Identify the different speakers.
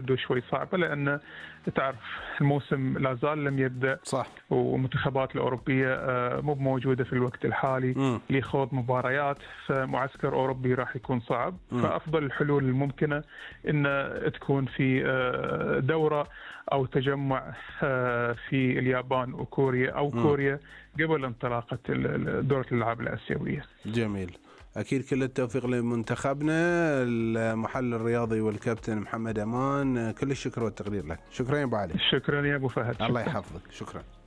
Speaker 1: تبدو شوي صعبة، لأن تعرف الموسم لا زال لم يبدأ.
Speaker 2: صح.
Speaker 1: والمنتخبات الأوروبية مو موجودة في الوقت الحالي لخوض مباريات، فمعسكر أوروبي راح يكون صعب. فأفضل الحلول الممكنة إن تكون في دورة أو تجمع في اليابان وكوريا أو كوريا قبل انطلاقة دورة الألعاب الآسيوية.
Speaker 2: جميل. أكيد كل التوفيق لمنتخبنا. المحلل الرياضي والكابتن محمد أمان، كل الشكر والتقدير لك. شكرا يا أبو علي.
Speaker 1: شكرا يا أبو فهد.
Speaker 2: الله يحفظك. شكرا.